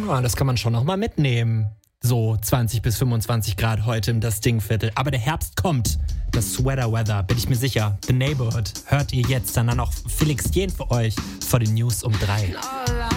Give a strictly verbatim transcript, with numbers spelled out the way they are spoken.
Ja, das kann man schon noch mal mitnehmen. So zwanzig bis fünfundzwanzig Grad heute im Das Dingviertel. Aber der Herbst kommt. Das Sweater Weather, bin ich mir sicher. The Neighborhood hört ihr jetzt. Dann noch Felix Jähn für euch vor den News um drei.